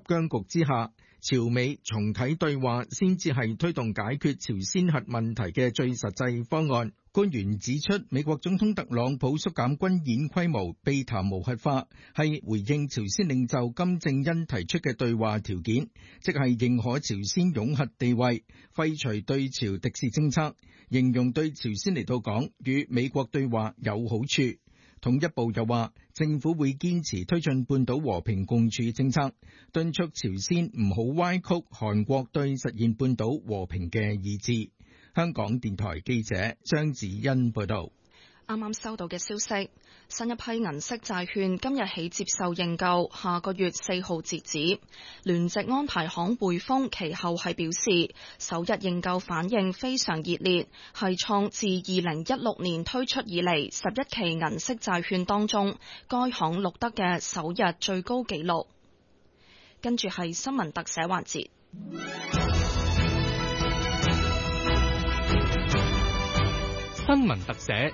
僵局之下，朝美重啟對話先至係推動解決朝鮮核問題嘅最實際方案。官員指出，美國總統特朗普縮減軍演規模、避談無核化，係回應朝鮮領袖金正恩提出嘅對話條件，即係認可朝鮮擁核地位、廢除對朝敵視政策，形容對朝鮮嚟到講，與美國對話有好處。統一部又話，政府會堅持推進半島和平共處政策，敦促朝鮮唔好歪曲韓國對實現半島和平嘅意志。香港電台記者張子欣報道。 啱啱收到嘅消息，新一批銀色債券今日起接受認購，下個月4號截止。聯席安排行匯豐其後係表示，首日認購反應非常熱烈，係創自2016年推出以嚟11期銀色債券當中，該行錄得嘅首日最高紀錄。跟住係新聞特寫環節。 新聞特寫。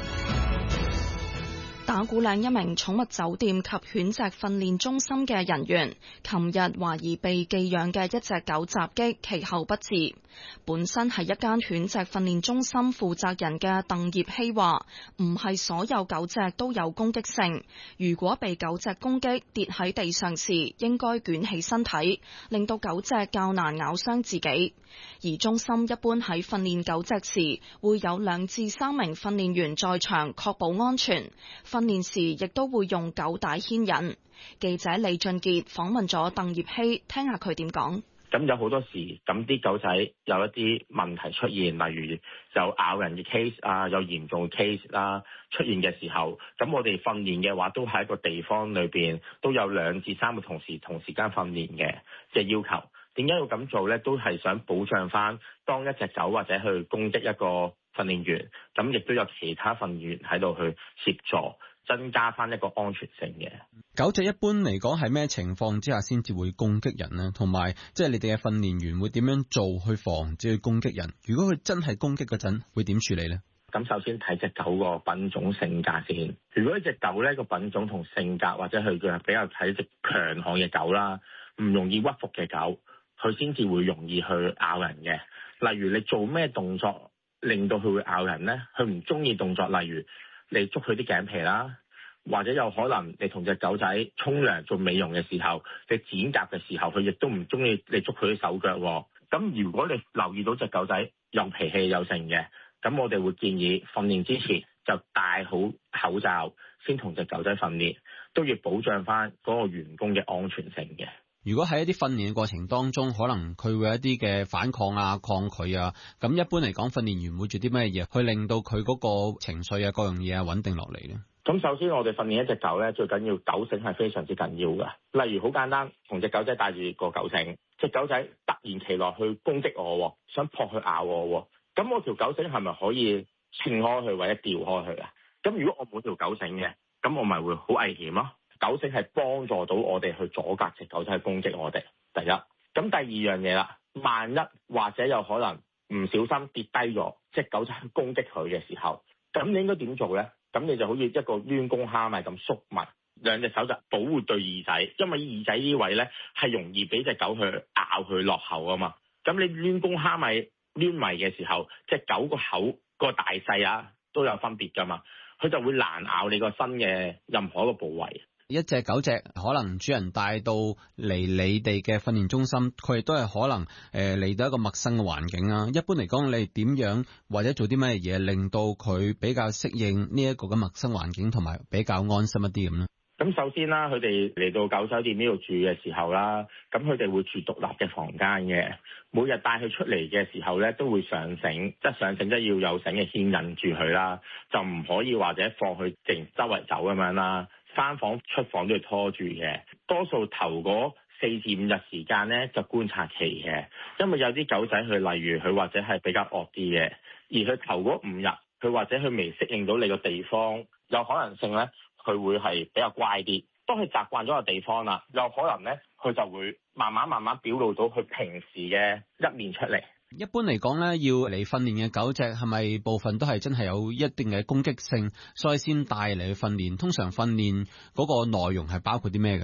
打鼓嶺一名寵物酒店及犬隻訓練中心嘅人員，琴日懷疑被寄養嘅一隻狗襲擊，其後不治。本身係一間犬隻訓練中心負責人嘅鄧業希話，唔係所有狗隻都有攻擊性。如果被狗隻攻擊跌喺地上時，應該捲起身體，令到狗隻較難咬傷自己。而中心一般喺訓練狗隻時，會有2至3名訓練員在場，確保安全。訓練時亦都會用狗帶牽引。記者李俊傑訪問咗鄧業希，聽下佢點講。 咁有好多時，咁啲狗仔有一啲問題出現，例如有咬人嘅 case 啊，有嚴重嘅 case 啦出現嘅時候，咁我哋訓練嘅話，都喺一個地方裏邊都有2至3個同事同時間訓練嘅要求。點解要咁做呢？都係想保障翻當一隻狗或者去攻擊一個訓練員，咁亦都有其他訓練員喺度去協助，增加翻一個安全性嘅。 狗隻一般嚟講係咩情況之下先至會攻擊人呢？同埋即係你哋嘅訓練員會點樣做去防止佢攻擊人？如果佢真係攻擊嗰陣，會點處理呢？ 咁首先睇隻狗個品種性格先。如果一隻狗呢個品種同性格或者佢嘅比較睇隻強悍嘅狗啦，唔容易屈服嘅狗，佢先至會容易去咬人嘅。例如你做咩動作令到佢會咬人呢？佢唔中意動作，例如你捉佢啲頸皮啦，或者有可能你同隻狗仔沖涼做美容嘅時候，你剪甲嘅時候，佢亦都唔中意你捉佢啲手腳喎。咁如果你留意到隻狗仔有脾氣有性嘅，咁我哋會建議訓練之前就戴好口罩先同隻狗仔訓練，都要保障翻嗰個員工嘅安全性嘅。 如果喺一啲訓練嘅過程當中，可能佢會有一啲嘅反抗啊、抗拒啊，咁一般嚟講，訓練員會做啲咩嘢去令到佢嗰個情緒啊、各樣嘢啊穩定落嚟咧？ 咁首先我哋訓練一隻狗咧，最緊要狗繩係非常之緊要嘅。例如好簡單，同隻狗仔帶住個狗繩，隻狗仔突然其來去攻擊我，想撲去咬我，咁我條狗繩係咪可以斷開佢或者掉開佢啊？咁如果我冇條狗繩嘅，咁我咪會好危險咯。狗繩係幫助到我哋去阻隔隻狗仔去攻擊我哋。第一，咁第二樣嘢啦，萬一或者有可能唔小心跌低咗，隻狗仔去攻擊佢嘅時候，咁你應該點做咧？咁你就好似一個攣弓蝦米咁縮密，兩隻手就保護對耳仔，因為耳仔呢位咧係容易俾隻狗去咬佢落口啊嘛。咁你攣弓蝦米攣埋嘅時候，隻狗個口個大細啊都有分別噶嘛，佢就會難咬你個身嘅任何一個部位。 一隻狗隻可能主人帶到嚟你哋嘅訓練中心，佢亦都係可能嚟到一個陌生嘅環境啊。一般嚟講，你點樣或者做啲咩嘢令到佢比較適應呢一個嘅陌生環境，同埋比較安心一啲咁咧？咁首先啦，佢哋嚟到狗酒店呢度住嘅時候啦，咁佢哋會住獨立嘅房間嘅。每日帶佢出嚟嘅時候咧，都會上繩，即係上繩即係要有繩嘅牽引住佢啦，就唔可以或者放佢淨周圍走咁樣啦。返房出房都要拖住嘅，多數頭嗰4至5日時間咧就觀察期嘅，因為有啲狗仔佢例如佢或者係比較惡啲嘅，而佢頭嗰5日佢或者佢未適應到你個地方，有可能性咧佢會係比較乖啲。當佢習慣咗個地方啦，有可能咧佢就會慢慢表露到佢平時嘅一面出嚟。 一般嚟講咧，要嚟訓練嘅狗隻係咪部分都係真係有一定嘅攻擊性，所以先帶嚟去訓練？通常訓練嗰個內容係包括啲咩嘅咧？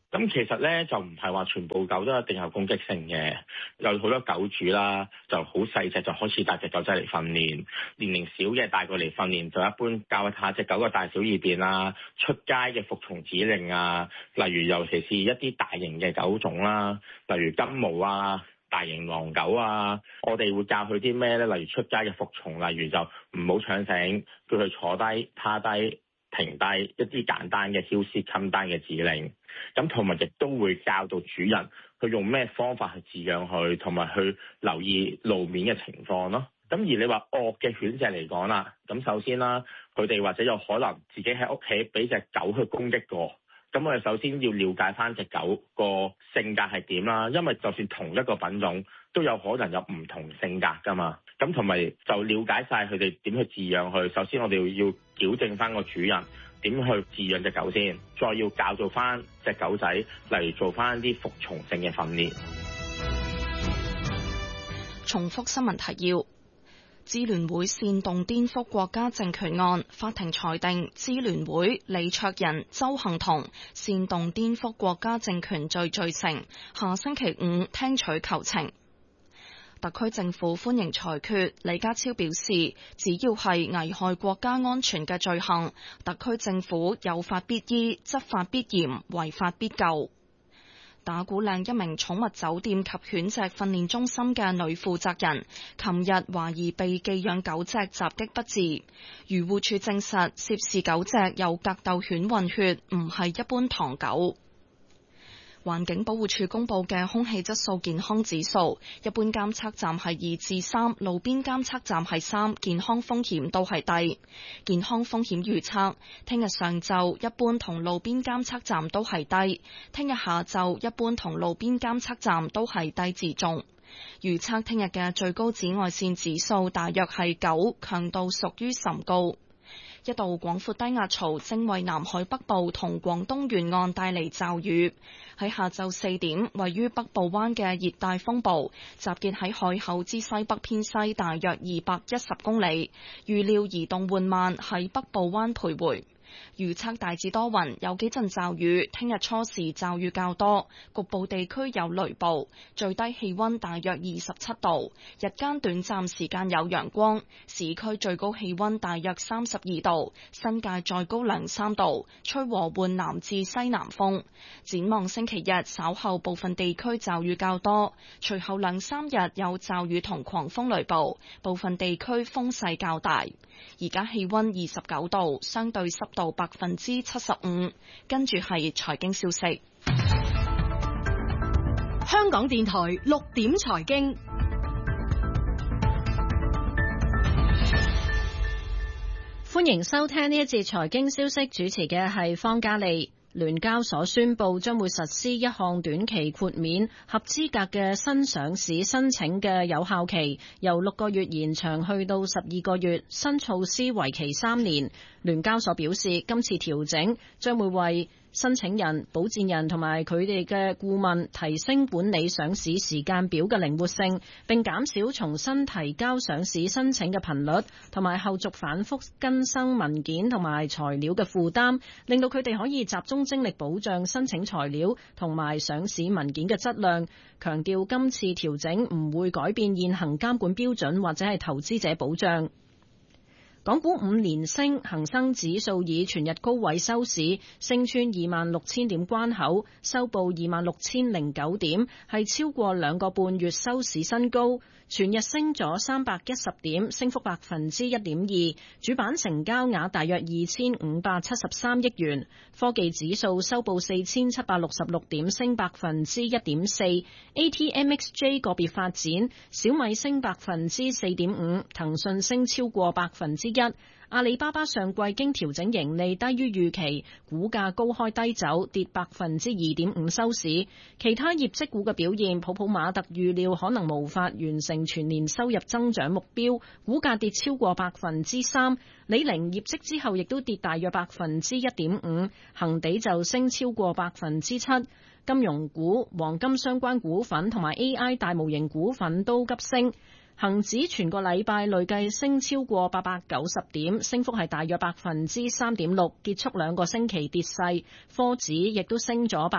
咁其實咧就唔係話全部狗都一定有攻擊性嘅，有好多狗主啦，就好細隻就開始帶隻狗仔嚟訓練，年齡小嘅帶過嚟訓練就一般教下隻狗嘅大小二便啦，出街嘅服從指令啊，例如尤其是一啲大型嘅狗種啦，例如金毛啊、大型狼狗啊，我哋會教佢啲咩咧？例如出街嘅服從，例如就唔好搶繩，叫佢坐低、趴低、停低，一啲簡單嘅heel sit come down嘅指令。咁同埋亦都會教到主人去用咩方法去飼養佢，同埋去留意路面嘅情況咯。咁而你話惡嘅犬隻嚟講啦，咁首先啦，佢哋或者有可能自己喺屋企俾隻狗去攻擊過。咁我哋首先要了解翻隻狗個性格係點啦，因為就算同一個品種都有可能有唔同性格噶嘛。咁同埋就了解晒佢哋點去飼養佢。首先我哋要矯正翻個主人點去飼養隻狗先，再要教導翻隻狗仔嚟做翻啲服從性嘅訓練。 重複新聞提要。支聯會煽動顛覆國家政權案，法庭裁定支聯會李卓人、鄒幸彤煽動顛覆國家政權罪罪成，下星期五聽取求情。特區政府歡迎裁決，李家超表示，只要係危害國家安全嘅罪行，特區政府有法必依，執法必嚴，違法必究。打鼓嶺一名寵物酒店及犬隻訓練中心嘅女負責人，琴日懷疑被寄養狗隻襲擊不治。漁護署證實涉事狗隻有格鬥犬混血，唔係一般唐狗。環境保護署公布嘅空氣質素健康指數，一般監測站係2至3，路邊監測站係3，健康風險都係低。健康風險預測，聽日上晝一般同路邊監測站都係低，聽日下晝一般同路邊監測站都係低至中。預測聽日嘅最高紫外線指數大約係9，強度屬於甚高。一道廣闊低壓槽正為南海北部同廣東沿岸帶嚟驟雨。喺下晝4點，位於北部灣嘅熱帶風暴集結喺海口之西北偏西大約210公里，預料移動緩慢喺北部灣徘徊。預測大致多雲，有幾陣驟雨。聽日初時驟雨較多，局部地區有雷暴。最低氣溫大約27度，日間短暫時間有陽光。市區最高氣溫大約32度，新界再高2-3度。吹和緩南至西南風。展望星期日稍後部分地區驟雨較多，隨後2-3日有驟雨同狂風雷暴，部分地區風勢較大。而家氣溫29度，相對濕度75%。跟住係財經消息。 香港電台6點財經，歡迎收聽呢一節財經消息，主持嘅係方嘉利。聯交所宣布將會實施一項短期豁免合資格嘅新上市申請嘅有效期，由6個月延長去到12個月。新措施為期3年。聯交所表示，今次調整將會為申請人、保薦人同埋佢哋嘅顧問提升管理上市時間表嘅靈活性，並減少重新提交上市申請嘅頻率，同埋後續反覆更新文件同埋材料嘅負擔，令到佢哋可以集中精力保障申請材料同埋上市文件嘅質量。強調今次調整唔會改變現行監管標準或者係投資者保障。港股5連升，恒生指數以全日高位收市，升穿26,000點關口，收報26,009點，係超過2個半月收市新高。全日升咗310點，升幅1.2%。主板成交額大約2,573億元。科技指數收報4,766點，升1.4%。ATMXJ 個別發展，小米升4.5%，騰訊升超過1%。阿里巴巴上季經調整盈利低於預期，股價高開低走，跌2.5%收市。其他業績股嘅表現，普馬特預料可能無法完成全年收入增長目標，股價跌超過3%。李寧業績之後亦都跌大約1.5%，恒地就升超過7%。金融股、黃金相關股份同埋 AI 大模型股份都急升。 恒指全個禮拜累計升超過890點，升幅係大約3.6%，結束2個星期跌勢。科指亦都升咗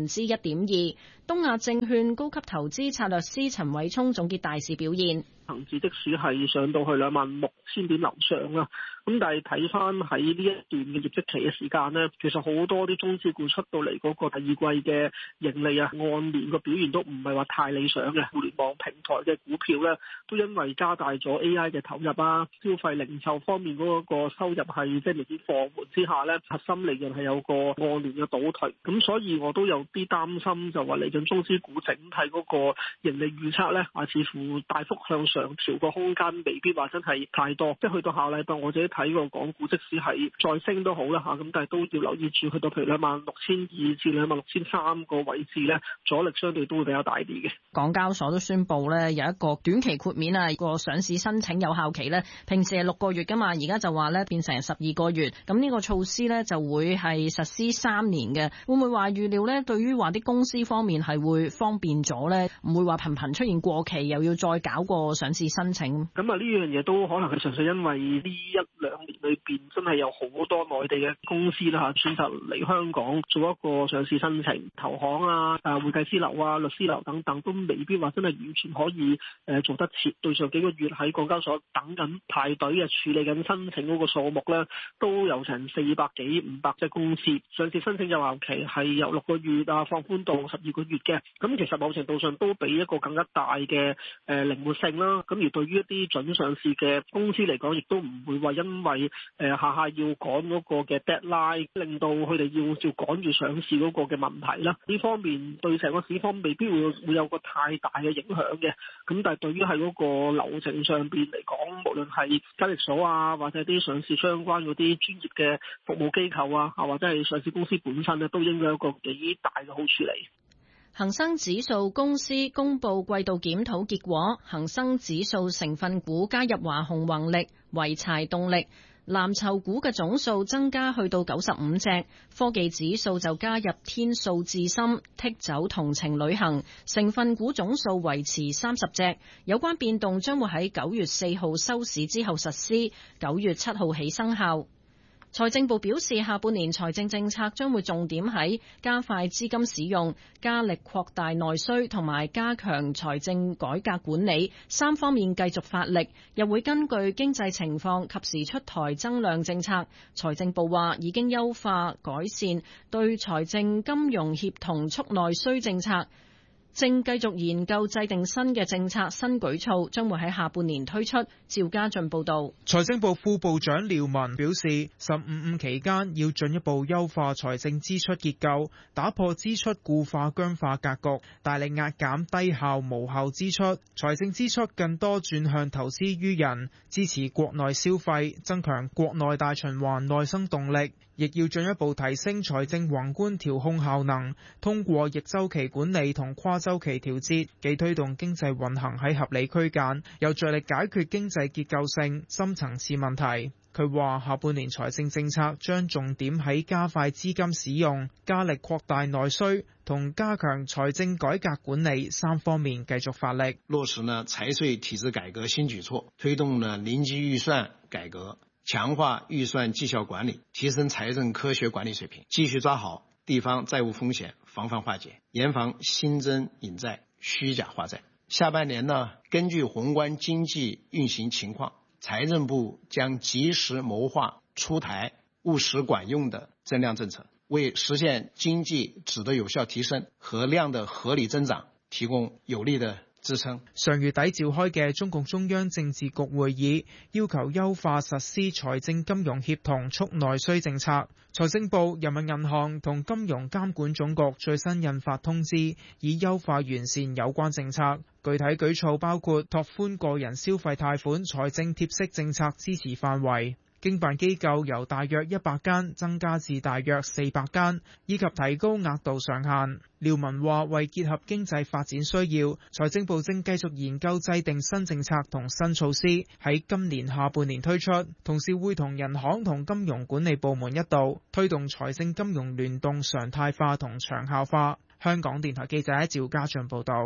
1.2%。東亞證券高級投資策略師陳偉聰總結大市表現。 恒指即使係上到去26,000點樓上啦，咁但係睇翻喺呢一段嘅業績期嘅時間呢，其實好多啲中資股出到嚟嗰個第二季嘅盈利啊，按年個表現都唔係話太理想嘅。互聯網平台嘅股票呢，都因為加大咗 AI 嘅投入啊，消費零售方面嗰個收入係即係明顯放緩之下呢，核心利潤係有個按年嘅倒退，咁所以我都有啲擔心，就話嚟緊中資股整體嗰個盈利預測呢，似乎大幅向上調個空間未必話真係太多，即係去到下禮拜我自己睇個港股，即使係再升都好啦嚇，咁但係都要留意住去到譬如26,200至26,300個位置咧，阻力相對都會比較大啲嘅。 港交所都宣布咧有一個短期豁免啊，個上市申請有效期咧，平時係6個月㗎嘛，而家就話咧變成12個月，咁呢個措施咧就會係實施3年嘅，會唔會話預料咧對於話啲公司方面係會方便咗咧，唔會話頻頻出現過期又要再搞個上市申請？ 咁啊呢樣嘢都可能係純粹因為呢1-2年裏邊真係有好多內地嘅公司啦嚇，選擇嚟香港做一個上市申請，投行啊、會計師樓啊、律師樓等等都未必話真係完全可以做得切。對上幾個月喺港交所等緊排隊啊處理緊申請嗰個數目咧，都有成400幾500隻公司上市申請有效期係由6個月啊放寬到12個月嘅。咁其實某程度上都俾一個更加大嘅靈活性啦。咁而對於一啲準上市嘅公司嚟講，亦都唔會話因為下下要趕嗰個嘅 deadline，令到佢哋要趕住上市嗰個嘅問題啦。呢方面對成個市況未必會有個太大嘅影響嘅。咁但係對於係嗰個流程上邊嚟講，無論係交易所啊，或者啲上市相關嗰啲專業嘅服務機構啊，或者係上市公司本身咧，都應該有個幾大嘅好處嚟。 恒生指數公司公布季度檢討結果，恒生指數成分股加入華虹宏力、濰柴動力，藍籌股嘅總數增加去到95隻，科技指數就加入天數智深，剔走同程旅行，成分股總數維持30隻。有關變動將會喺9月4號收市之後實施，9月7號起生效。財政部表示，下半年財政政策將會重點喺加快資金使用、加力擴大內需同埋加強財政改革管理3方面繼續發力，又會根據經濟情況及時出台增量政策。財政部話已經優化改善對財政金融協同促內需政策，正繼續研究制定新嘅政策新舉措，將會喺下半年推出。趙家俊報道。 財政部副部長廖文表示，15期間要進一步優化財政支出結構，打破支出固化僵化格局，大力壓減低效無效支出，財政支出更多轉向投資於人，支持國內消費，增強國內大循環內生動力，亦要進一步提升財政宏觀調控效能，通過逆周期管理同跨周期調節，既推動經濟運行喺合理區間，又着力解決經濟結構性深層次問題。佢話下半年財政政策將重點喺加快資金使用、加力擴大內需同加強財政改革管理3方面繼續發力， 落實呢財稅體制改革新舉措，推動呢臨機預算改革，強化預算績效管理，提升財政科學管理水平，繼續抓好地方債務風險防範化解，嚴防新增引債、虛假發債。下半年呢，根據宏觀經濟運行情況，財政部將及時謀劃出台務實管用的增量政策，為實現經濟質的有效提升和量的合理增長提供有力的支撐。 上月底召開嘅中共中央政治局會議，要求優化實施財政金融協同促內需政策。財政部、人民銀行同金融監管總局最新印發通知，以優化完善有關政策。具體舉措包括拓寬個人消費貸款財政貼息政策支持範圍，經辦機構由大約100間增加至大約400間，以及提高額度上限。廖文話，為結合經濟發展需要，財政部正繼續研究制定新政策同新措施，喺今年下半年推出，同時會同銀行同金融管理部門一道推動財政金融聯動常態化同長效化。香港電台記者趙家俊報道。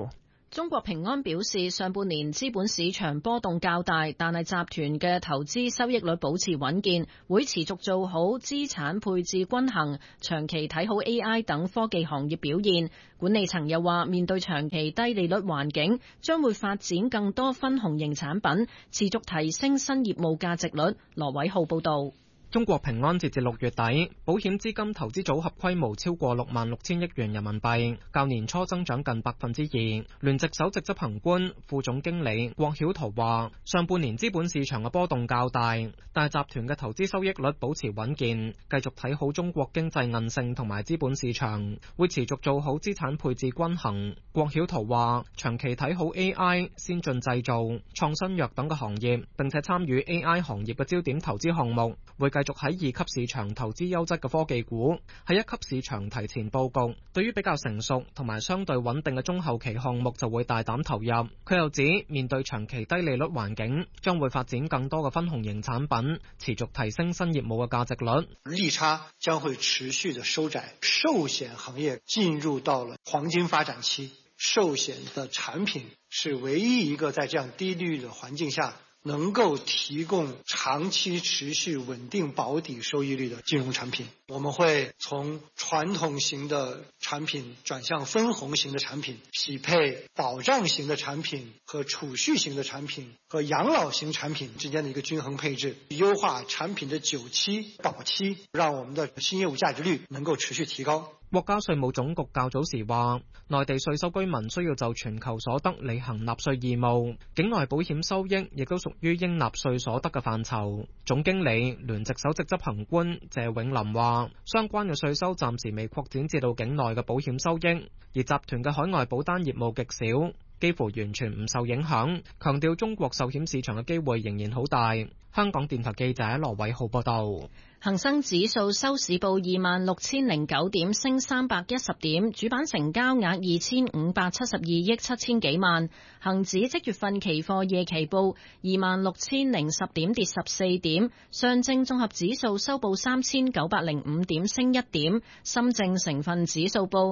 中國平安表示，上半年資本市場波動較大，但係集團嘅投資收益率保持穩健，會持續做好資產配置均衡，長期睇好 AI 等科技行業表現。管理層又話，面對長期低利率環境，將會發展更多分紅型產品，持續提升新業務價值率。羅偉浩報導。 中國平安截至6月底，保險資金投資組合規模超過66000億元人民幣，較年初增長近2%。聯席首席執行官、副總經理郭曉圖話：上半年資本市場嘅波動較大，但係集團嘅投資收益率保持穩健，繼續睇好中國經濟韌性同埋資本市場，會持續做好資產配置均衡。郭曉圖話：長期睇好 AI、先進製造、創新藥等嘅行業，並且參與 AI 行業嘅焦點投資項目，會繼續喺2級市場投資優質嘅科技股，喺1級市場提前佈局。對於比較成熟同埋相對穩定嘅中後期項目就會大膽投入。佢又指，面對長期低利率環境，將會發展更多嘅分紅型產品，持續提升新業務嘅價值率。 利差將會持續的收窄，壽險行業進入到了黃金發展期，壽險的產品是唯一一個在這樣低利率的環境下能夠提供長期持續穩定保底收益率的金融產品。我們會從傳統型的產品轉向分紅型的產品，匹配保障型的產品和儲蓄型的產品和養老型產品之間的一個均衡配置，優化產品的久期保期，讓我們的新業務價值率能夠持續提高。 國家稅務總局較早時話，內地稅收居民需要就全球所得履行納稅義務，境外保險收益亦都屬於應納稅所得嘅範疇。總經理、聯席首席執行官謝永林話，相關嘅稅收暫時未擴展至到境內嘅保險收益，而集團嘅海外保單業務極少，幾乎完全唔受影響，強調中國壽險市場嘅機會仍然好大。香港電台記者羅偉浩報道。 恒生指數收市報26,009點，升310點，主板成交額2572億7千幾萬。恒指即月份期貨夜期報26,010點，跌14點。上證綜合指數收報3,905點，升1點。深證成分指數報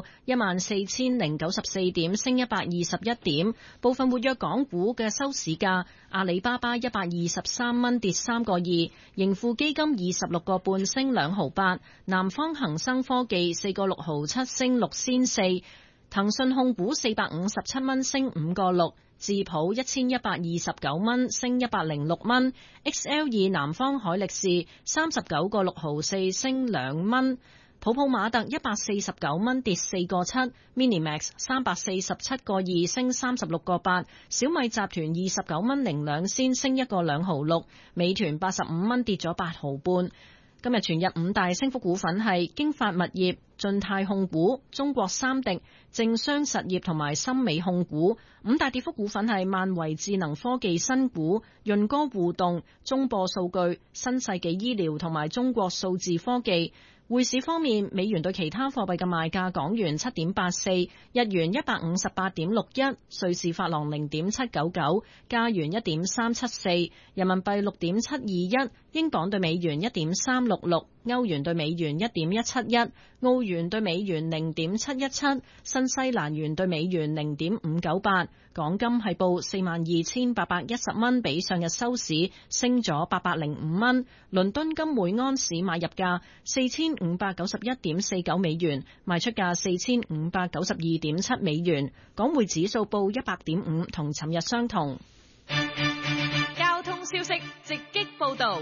14,094點，升121點。部分活躍港股嘅收市價：阿里巴巴123蚊，跌3個2；盈富基金26個半，升2毫8；南方恒生科技4個6毫7，升6仙4；騰訊控股457蚊，升5個6；智普1129蚊，升106蚊；XL2南方海力士39個6毫4，升2蚊；普普馬特149蚊，跌4個7；Minimax 347個2，升36個8；小米集團29蚊02仙，升1個2毫6；美團85蚊，跌咗8毫半。今日全日5大升幅股份係京發物業、晉泰控股、中國三迪、正商實業同埋森美控股。5大跌幅股份係萬維智能科技新股、潤歌互動、中播數據、新世紀醫療同埋中國數字科技。匯市方面，美元對其他貨幣嘅賣價：港元7.84，日元158.61，瑞士法郎0.799，加元1.374，人民幣6.721，英鎊對美元1.366，歐元對美元1.171，澳元對美元0.717，新西蘭元對美元0.598。港金係報42,810蚊，比上日收市升咗805蚊。倫敦金每安士買入價4591.49美元，賣出價4592.7美元。港匯指數報100.5，同尋日相同。 交通消息直擊報道。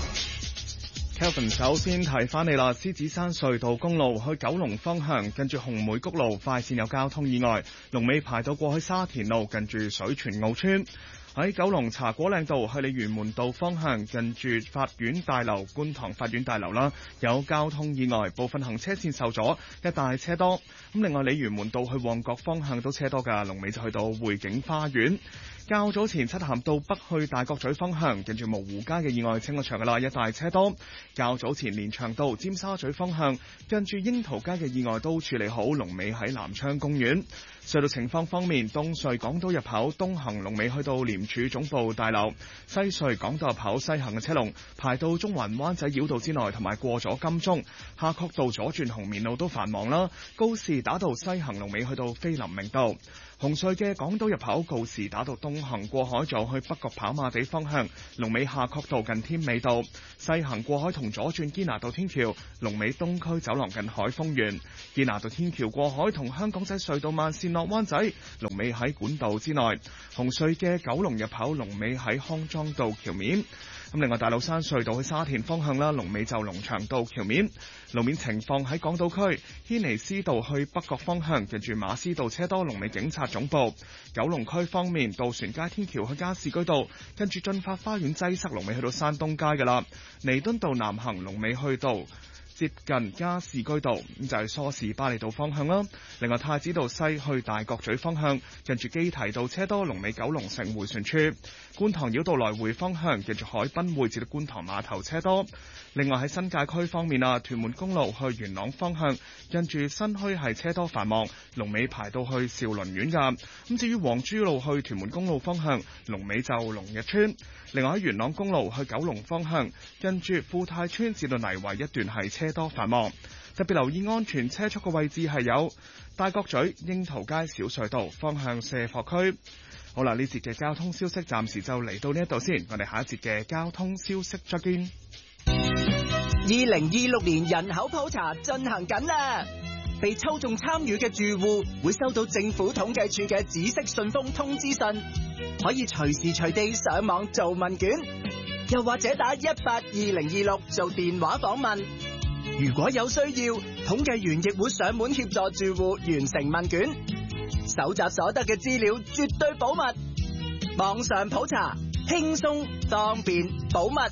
Kelvin 首先提翻你啦，獅子山隧道公路去九龍方向，近住紅梅谷路快線有交通意外，龍尾排到過去沙田路，近住水泉澳村。喺九龍茶果嶺道去鯉魚門道方向，近住法院大樓、觀塘法院大樓啦，有交通意外，部分行車線受阻，一帶車多。咁另外鯉魚門道去旺角方向都車多㗎，龍尾就去到匯景花園。較早前漆咸道北去大角咀方向，近住蕪湖街嘅意外清咗場㗎啦，一帶車多。較早前連翔道尖沙咀方向，近住櫻桃街嘅意外都處理好，龍尾喺南昌公園。隧道情況方面，東隧港島入口東行龍尾去到廉署總部大樓，西隧港島入口西行嘅車龍排到中環灣仔繞道之內，同埋過咗金鐘。夏慤道左轉紅棉路都繁忙啦，高士打道西行龍尾去到菲林明道。 紅隧嘅港島入口告士打道東行過海就去北角跑馬地方向，龍尾夏慤道近添美道；西行過海同左轉堅拿道天橋，龍尾東區走廊近海豐園。堅拿道天橋過海同香港仔隧道慢線落灣仔，龍尾喺管道之內。紅隧嘅九龍入口龍尾喺康莊道橋面。咁另外大老山隧道去沙田方向啦，龍尾就龍翔道橋面。路面情況喺港島區軒尼詩道去北角方向，近住馬師道車多，龍尾警察總部。九龍區方面，渡船街天橋去加士居道，跟住駿發花園擠塞，龍尾去到山東街噶啦。彌敦道南行龍尾去到接近加士居道，咁就係梳士巴利道方向啦。另外太子道西去大角咀方向，近住基提道車多，龍尾九龍城迴旋處。觀塘繞道來回方向，近住海濱匯至到觀塘碼頭車多。另外喺新界區方面啊，屯門公路去元朗方向，近住新墟係車多繁忙，龍尾排到去兆麟苑噶。咁至於黃珠路去屯門公路方向，龍尾就龍日村。另外喺元朗公路去九龍方向，近住富泰村至到泥圍一段係車多繁忙，特別留意安全車速嘅位置係有大角咀櫻桃街小隧道方向卸貨區。好啦，呢節嘅交通消息暫時就嚟到呢一度先，我哋下一節嘅交通消息再見。 2026年人口普查進行緊啦，被抽中參與嘅住戶會收到政府統計處嘅紫色信封通知信，可以隨時隨地上網做問卷，又或者打182-026做電話訪問。如果有需要，統計員亦會上門協助住戶完成問卷，搜集所得嘅資料絕對保密。網上普查，輕鬆方便保密。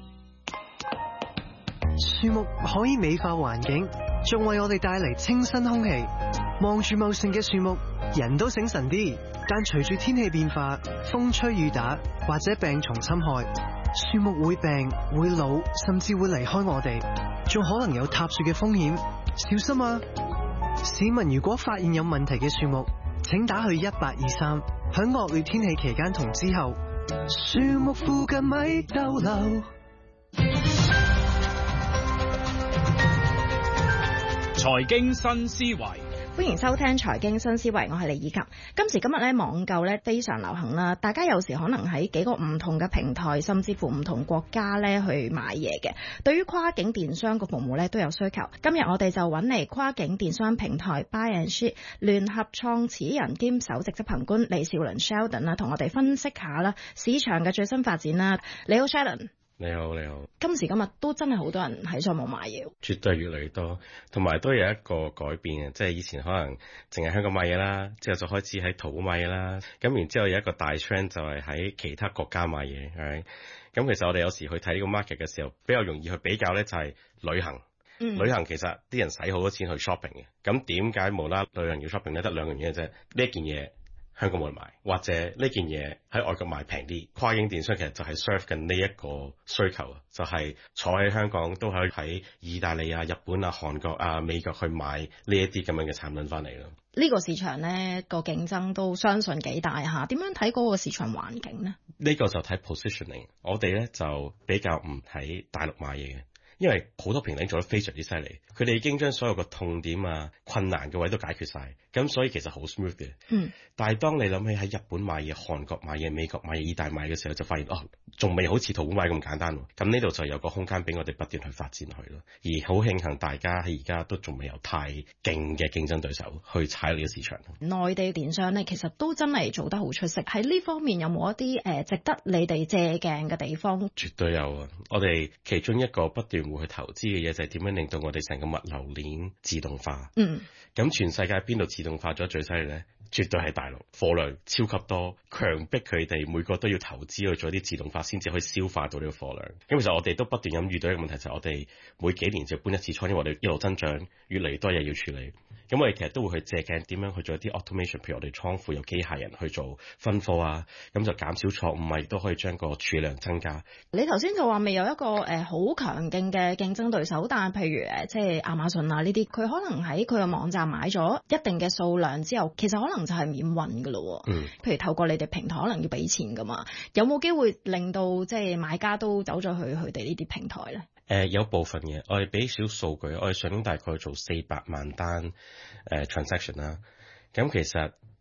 樹木可以美化環境，仲為我哋帶嚟清新空氣。望住茂盛嘅樹木，人都醒神啲。但隨住天氣變化，風吹雨打或者病蟲侵害，樹木會病、會老，甚至會離開我哋，仲可能有塌樹嘅風險。小心啊！市民如果發現有問題嘅樹木，請打去1823。響惡劣天氣期間同之後，樹木附近咪逗留。 財經新思維， 歡迎收聽財經新思維，我係李以及。今時今日咧，網購咧非常流行啦，大家有時可能喺幾個唔同嘅平台，甚至乎唔同國家咧去買嘢嘅。對於跨境電商個服務咧都有需求。今日我哋就揾嚟跨境電商平台 Buy and Ship 聯合創始人兼首席執行官李兆麟 Sheldon 啦，同我哋分析下啦市場嘅最新發展啦。你好 Sheldon。 你好，你好。 今時今日都真係好多人喺上網買嘢， 絕對越嚟越多，同埋都有一個改變嘅，即係以前可能淨係香港買嘢啦，之後就開始喺淘寶買嘢啦，咁然之後有一個大 trend 就係喺其他國家買嘢，係。咁其實我哋有時去睇呢個 market 嘅時候，比較容易去比較咧，就係旅行。旅行其實啲人使好多錢去 shopping 嘅，咁點解無啦旅行要 shopping 咧？得兩樣嘢啫，呢一件嘢香港冇得買，或者呢件嘢喺外國買平啲。跨境電商其實就係 serve 緊呢一個需求，就係坐喺香港都可以喺意大利啊、日本啊、韓國啊、美國去買呢一啲咁樣嘅產品翻嚟咯。 呢個市場呢個競爭都相信幾大嚇，點樣睇嗰個市場環境呢？ 呢個就睇 positioning， 我哋咧就比較唔睇大陸買嘢嘅。因為好多平台做得非常之犀利，佢哋已經將所有個痛點啊、困難嘅位都解決晒，咁所以其實好 smooth 嘅。但係當你諗起喺日本買嘢、韓國買嘢、美國買嘢、意大利買嘅時候，就發現仲未好似淘寶買咁簡單喎。咁呢度就有個空間俾我哋不斷去發展去咯。而好慶幸大家喺而家都仲未有太勁嘅競爭對手去踩呢個市場。 內地電商呢，其實都真係做得好出色。喺呢方面有冇一啲值得你哋借鏡嘅地方？ 絕對有啊！我哋其中一個不斷會去投資嘅嘢就係點樣令到我哋成個物流鏈自動化。咁全世界邊度自動化咗最犀利呢？絕對係大陸，貨量超級多，強迫佢哋每個都要投資去做啲自動化，先至可以消化到呢個貨量。咁其實我哋都不斷咁遇到一個問題，就係我哋每幾年就搬一次倉，因為我哋一路增長，越嚟越多嘢要處理。咁我哋其實都會去借鏡點樣去做一啲 automation， 譬如我哋倉庫有機械人去做分貨啊，咁就減少錯誤啊，亦都可以將個儲量增加。 你頭先就話未有一個好強勁嘅競爭對手，但係譬如即係亞馬遜啊呢啲，佢可能喺佢嘅網站買咗一定嘅數量之後，其實可能就係免運㗎咯。譬如透過你哋平台可能要俾錢㗎嘛，有冇機會令到即係買家都走咗去佢哋呢啲平台咧？ 有部分嘅，我哋俾少數據，我哋上年大概做400萬單transaction 啦。咁其實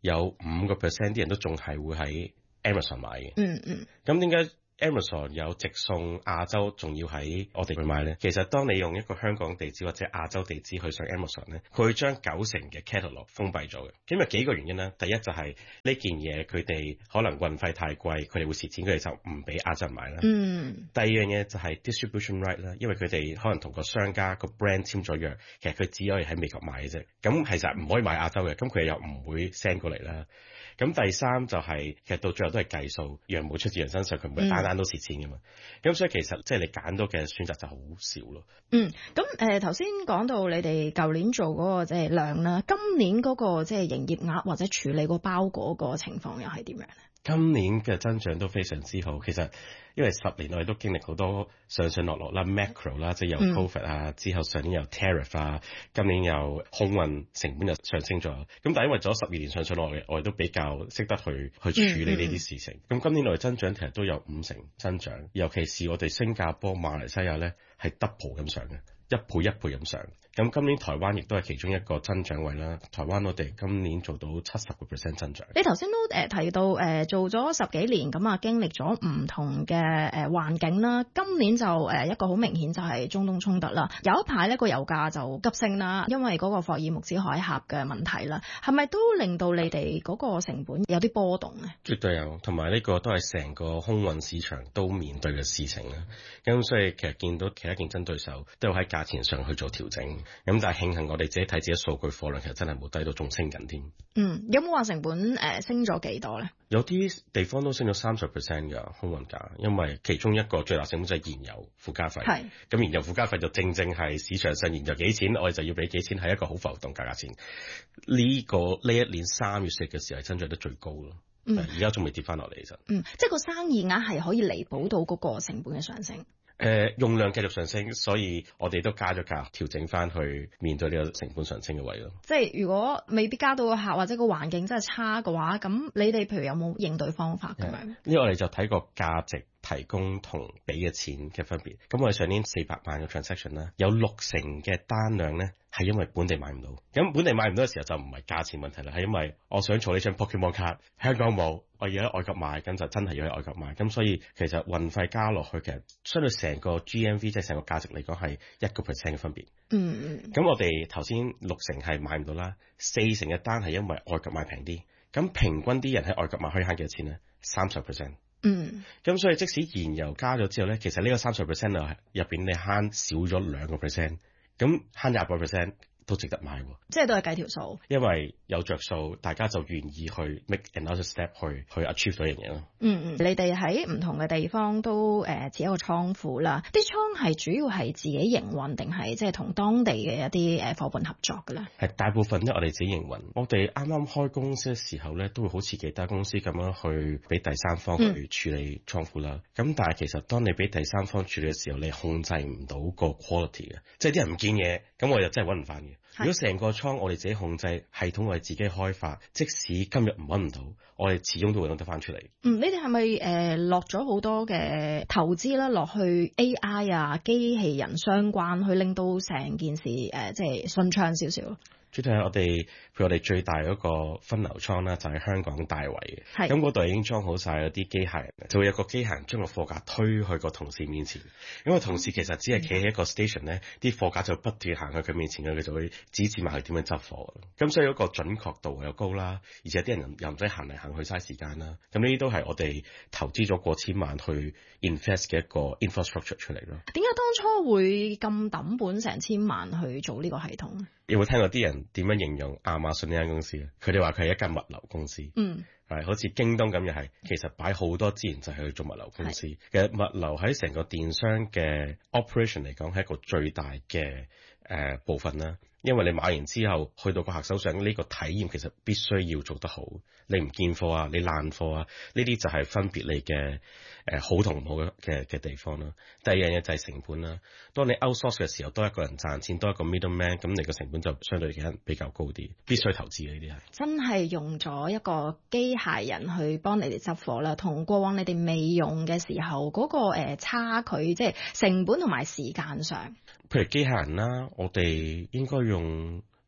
有5% 啲人都仲係會喺 Amazon 買嘅。咁點解Amazon 有直送亞洲，仲要喺我哋去買呢？其實當你用一個香港地址或者亞洲地址去上 Amazon 呢，佢會將90%嘅 catalog 封閉咗嘅。咁有幾個原因啦。第一就係呢件嘢佢哋可能運費太貴，佢哋會蝕錢，佢哋就唔俾亞洲人買啦。第二樣嘢就係 distribution right 啦，因為佢哋可能同個商家個 brand 簽咗約，其實佢只可以喺美國買嘅啫。咁其實唔可以買亞洲嘅，咁佢又唔會 send 過嚟啦。咁第三就係其實到最後都係計數，羊毛出自人身上，佢唔會單單都蝕錢㗎嘛。咁所以其實即係你揀到嘅選擇就好少咯。 咁頭先講到你哋舊年做嗰個即係量啦，今年嗰個即係營業額或者處理個包裹個情況又係點樣咧？ 今年嘅增長都非常之好，其實因為10年我哋都經歷好多上上落落啦 ，macro 啦，即係有 COVID 啊，之後上年有 tariff 啊，今年又空運成本又上升咗。咁但係因為咗12年上上落落，我哋都比較識得去處理呢啲事情。咁今年我哋增長其實都有50%增長，尤其是我哋新加坡、馬來西亞咧係 double 咁上嘅。一倍咁上，咁今年台灣亦都係其中一個增長位啦。台灣我哋今年做到70% 增長。 你頭先都提到做咗10幾年咁啊，經歷咗唔同嘅環境啦。今年就一個好明顯就係中東衝突啦。有一排呢個油價就急升啦，因為嗰個霍爾木茲海峽嘅問題啦，係咪都令到你哋嗰個成本有啲波動呢？ 絕對有，同埋呢個都係成個空運市場都面對嘅事情啦。咁所以其實見到其他競爭對手都喺價錢上去做調整，咁但係慶幸我哋自己睇自己數據貨量，其實真係冇低到，仲升緊添。 有冇話成本升咗幾多咧？ 有啲地方都升咗30% 㗎空運價，因為其中一個最大成本就係燃油附加費。咁燃油附加費就正係市場上燃油幾錢，我哋就要俾幾錢，係一個好浮動價格錢。呢一年3月4嘅時候係增長得最高咯。而家仲未跌翻落嚟其實。 即係個生意額係可以彌補到嗰個成本嘅上升。 用量繼續上升，所以我哋都加咗價，調整翻去面對呢個成本上升嘅位咯。 即係如果未必加到個客，或者個環境真係差嘅話，咁你哋譬如有冇應對方法咁樣？ 呢個我哋就睇個價值提供同俾嘅錢嘅分別。咁我哋上年400萬嘅 transaction 啦，有60%嘅單量咧係因為本地買唔到。咁本地買唔到嘅時候就唔係價錢問題啦，係因為我想儲呢張 Pokemon 卡，香港冇，我要喺外國買，咁就真係要喺外國買。咁所以其實運費加落去，其實相對成個 GMV 即係成個價值嚟講係1% 嘅分別。咁我哋頭先60%係買唔到啦，40%嘅單係因為外國買平啲。咁平均啲人喺外國買可以慳幾多錢咧？30%。咁所以即使燃油加咗之後咧，其實呢個30%入邊你慳少咗2%，咁慳20%都值得買喎。 即係都係計條數， 因為有着數，大家就願意去 make another step 去 achieve 到樣嘢咯。 你哋喺唔同嘅地方都設一個倉庫啦，啲倉係主要係自己營運定係即係同當地嘅一啲夥伴合作嘅咧？ 係大部分咧，我哋自己營運。我哋啱啱開公司嘅時候咧，都會好似其他公司咁樣去俾第三方去處理倉庫啦。咁但係其實當你俾第三方處理嘅時候，你控制唔到個 quality 嘅，即係啲人唔見嘢，咁我就真係揾唔翻嘅。如果成個倉我哋自己控制，系統我哋自己開發，即使今日揾唔到，我哋始終都會揾得翻出嚟。 你哋係咪落咗好多嘅投資啦，落去 AI 啊、機器人相關，去令到成件事即係順暢少少？ 主要係譬如我哋最大嗰個分流倉啦，就係香港大圍嘅。咁嗰度已經裝好晒嗰啲機械人，就會有個機械人將個貨架推去個同事面前。因為同事其實只係企喺一個 station 咧，啲貨架就不斷行去佢面前，佢就會指示埋佢點樣執貨。咁所以嗰個準確度又高啦，而且啲人又唔使行嚟行去嘥時間啦。咁呢啲都係我哋投資咗過千萬去 invest 嘅一個 infrastructure 出嚟咯。 點解當初會咁抌本成千萬去做呢個系統？ 有冇聽過啲人點樣形容亞馬遜呢間公司？佢哋話佢係一間物流公司。係好似京東咁又係，其實擺好多資源就係去做物流公司。其實物流喺成個電商嘅 operation 嚟講係一個最大嘅部分啦。因為你買完之後去到個客手上，呢個體驗其實必須要做得好。你唔見貨啊，你爛貨啊，呢啲就係分別你嘅好同唔好嘅地方啦。第二樣嘢就係成本啦。當你 outsource 嘅時候，多一個人賺錢，多一個 middleman，咁你個成本就相對其他人比較高啲，必須投資嘅呢啲係。真係用咗一個機械人去幫你哋執貨啦，同過往你哋未用嘅時候嗰個差距，即係成本同埋時間上。 譬如機械人啦，我哋應該用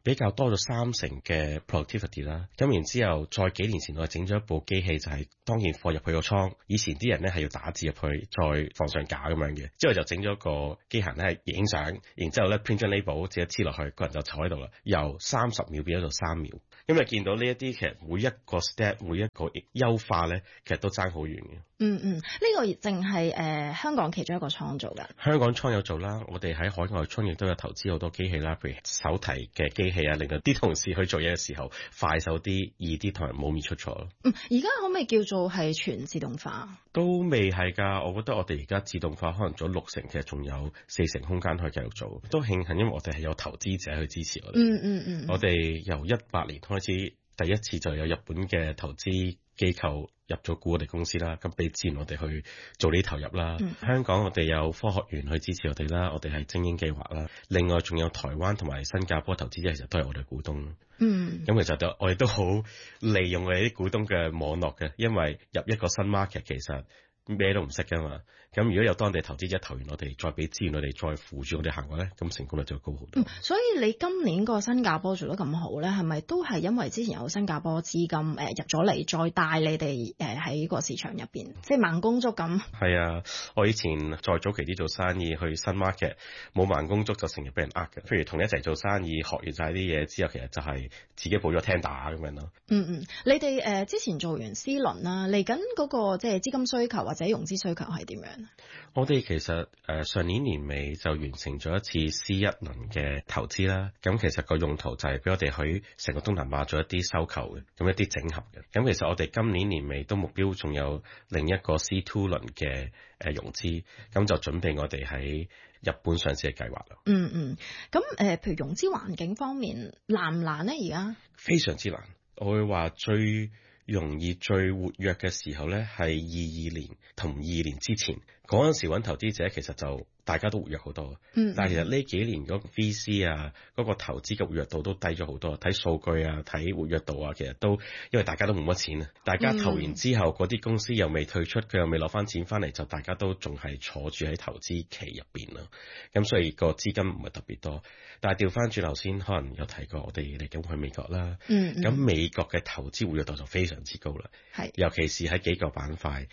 比較多咗30%嘅 productivity 啦。咁然之後再幾年前我哋整咗一部機器，就係當件貨入去個倉，以前啲人咧係要打字入去再放上架咁樣嘅，之後就整咗個機械咧係影相，然之後咧 print 張 label 自己黐落去，個人就坐喺度啦，由30秒變咗做3秒。咁你見到呢一啲其實每一個 step 每一個優化咧，其實都爭好遠嘅。 呢個淨係香港其中一個倉做㗎。 香港倉有做啦，我哋喺海外倉亦都有投資好多機器啦，譬如手提嘅機器啊，令到啲同事去做嘢嘅時候快手啲、易啲，同埋冇咁易出錯咯。 而家可唔可以叫做係全自動化？ 都未係㗎，我覺得我哋而家自動化可能做60%，其實仲有40%空間去繼續做。都慶幸，因為我哋係有投資者去支持我哋。我哋由18年開始，第一次就有日本嘅投資機構入咗股我哋公司啦，咁俾資源我哋去做呢啲投入啦。香港我哋有科學園去支持我哋啦，我哋係精英計劃啦。另外仲有台灣同埋新加坡投資者，其實都係我哋股東。咁其實我哋都好利用我哋啲股東嘅網絡嘅，因為入一個新 market 其實咩都唔識㗎嘛。咁如果有當地投資者投完我哋，再俾資源我哋，再扶住我哋行過咧，咁成功率就高好多。 所以你今年個新加坡做得咁好咧，係咪都係因為之前有新加坡資金入咗嚟，再帶你哋喺個市場入邊，即係慢工足咁？係啊，我以前再早期啲做生意去新 market， 冇慢工足就成日俾人呃嘅。譬如同一齊做生意，學完晒啲嘢之後，其實就係自己報咗聽打咁樣咯。 你哋之前做完 C 輪啦，嚟緊嗰個即係資金需求或者融資需求係點樣？ 我哋其實上年年尾就完成咗一次 C1 輪嘅投資啦。咁其實個用途就係俾我哋去成個東南亞做一啲收購嘅，咁一啲整合嘅。咁其實我哋今年年尾都目標仲有另一個 C2 輪嘅融資，咁就準備我哋喺日本上市嘅計劃啦。 咁譬如融資環境方面難唔難呢？而家非常之難，我會話最容易最活躍嘅時候呢，係22年同22年之前嗰陣時揾投資者，其實就大家都活躍好多。但係其實呢幾年嗰個 VC 啊，嗰個投資嘅活躍度都低咗好多。睇數據啊，睇活躍度啊，其實都因為大家都冇乜錢啊。大家投完之後，嗰啲公司又未退出，佢又未攞翻錢翻嚟，就大家都仲係坐住喺投資期入邊啦。咁所以個資金唔係特別多。但係調翻轉頭先，可能有提過我哋嚟緊去美國啦。咁美國嘅投資活躍度就非常之高啦。尤其是喺幾個板塊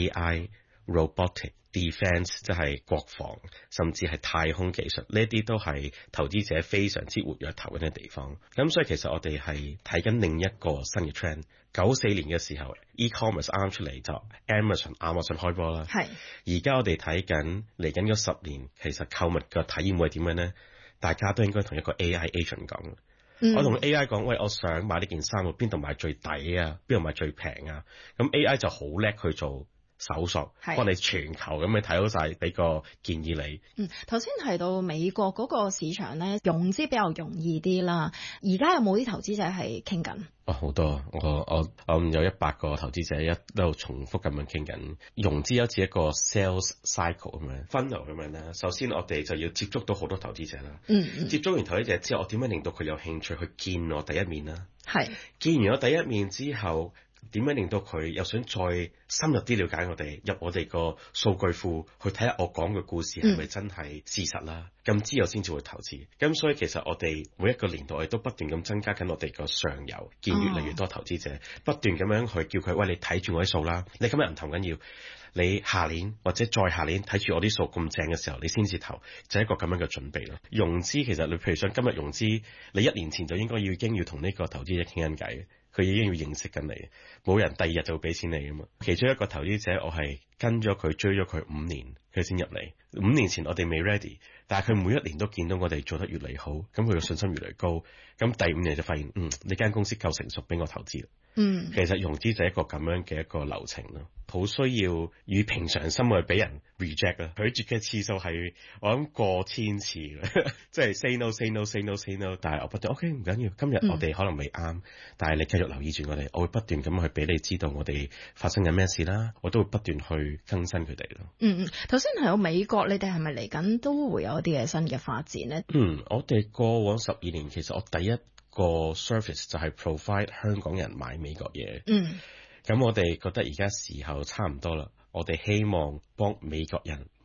AI、Robotic、Defense， 即係國防，甚至係太空技術，呢啲都係投資者非常之活躍投緊嘅地方。咁所以其實我哋係睇緊另一個新嘅 trend。94年嘅時候 ，e-commerce 啱啱出嚟就 Amazon 開波啦。而家我哋睇緊嚟緊嗰10年，其實購物嘅體驗會係點樣呢？大家都應該同一個 AI agent 講。我同 AI 講，喂，我想買呢件衫，邊度買最抵啊？邊度買最平啊？咁 AI 就好叻去做搜索，幫你全球咁你睇到晒，俾個建議你。 頭先提到美國嗰個市場咧，融資比較容易啲啦。而家有冇啲投資者係傾緊？ 好多，我有100個投資者一路重複咁樣傾緊融資，好似一個 sales cycle 咁樣 funnel 咁樣啦。首先我哋就要接觸到好多投資者啦。接觸完投資者之後，我點樣令到佢有興趣去見我第一面啦？見完我第一面之後，點樣令到佢又想再深入啲了解我哋，入我哋個數據庫去睇下我講嘅故事係咪真係事實啦？咁之後先至會投資。咁所以其實我哋每一個年度我哋都不斷咁增加緊我哋個上游，見越嚟越多投資者，不斷咁樣去叫佢，喂，你睇住我啲數啦，你今日唔投緊要，你下年或者再下年睇住我啲數咁正嘅時候，你先至投，就係一個咁樣嘅準備咯。融資其實你譬如想今日融資，你1年前就應該已經要同呢個投資者傾緊偈，佢已經要認識緊你，冇人第2日就會俾錢你噶嘛。其中一個投資者，我係跟咗佢追咗佢5年，佢先入嚟。5年前我哋未 ready， 但係佢每一年都見到我哋做得越嚟好，咁佢嘅信心越嚟越高。咁第5年就發現，你間公司夠成熟俾我投資啦。其實融資就係一個咁樣嘅一個流程咯，好需要以平常心去俾人 reject 啦。拒絕嘅次數係我諗過千次，即係 say no say no say no say no。但係我不斷 OK 唔緊要，今日我哋可能未啱，但係你繼續留意住我哋，我會不斷咁去俾你知道我哋發生緊咩事啦，我都會不斷去更新佢哋咯。 頭先係有美國，你哋係咪嚟緊都會有一啲嘅新嘅發展呢？ 我哋過往12年，其實我第一個 service 就係 provide 香港人買美國嘢。咁我哋覺得而家時候差唔多啦，我哋希望幫美國人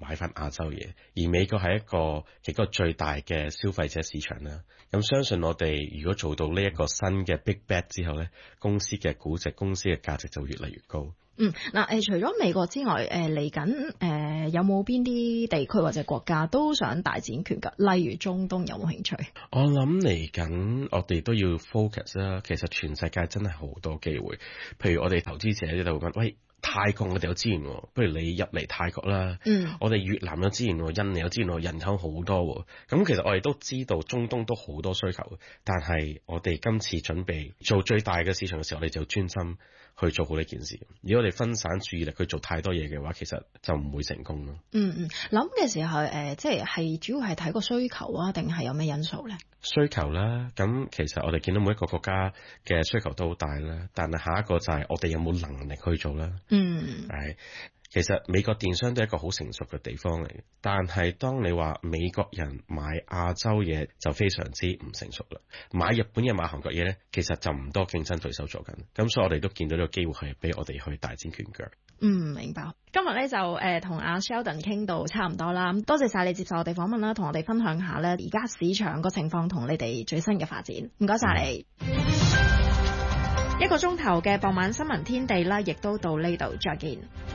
買翻亞洲嘢。而美國係一個最大嘅消費者市場啦。咁相信我哋如果做到呢一個新嘅 big bet 之後呢，公司嘅估值、公司嘅價值就越嚟越高。 除咗美國之外，嚟緊有冇邊啲地區或者國家都想大展拳腳？例如中東有冇興趣？ 我諗嚟緊我哋都要 focus 啦。其實全世界真係好多機會，譬如我哋投資者咧就會問：喂，泰國我哋有資源，不如你入嚟泰國啦。我哋越南有資源，印尼有資源，人口好多。咁其實我哋都知道中東都好多需求，但係我哋今次準備做最大嘅市場嘅時候，我哋就專心去做好呢件事。如果我哋分散注意力去做太多嘢嘅話，其實就唔會成功咯。 諗嘅時候即係主要係睇個需求啊，定係有咩因素咧？ 需求啦，咁其實我哋見到每一個國家嘅需求都好大啦，但係下一個就係我哋有冇能力去做啦。其實美國電商都係一個好成熟嘅地方嚟，但係當你話美國人買亞洲嘢就非常之唔成熟啦。買日本嘢、買韓國嘢呢，其實就唔多競爭對手做緊，咁所以我哋都見到呢個機會係俾我哋去大展拳腳。 明白。今日呢就同阿 Sheldon 傾到差唔多啦，多謝晒你接受我哋訪問啦，同我哋分享下呢而家市場個情況同你哋最新嘅發展。唔該晒你。1個鐘頭嘅傍晚新聞天地啦，亦都到呢度，再見。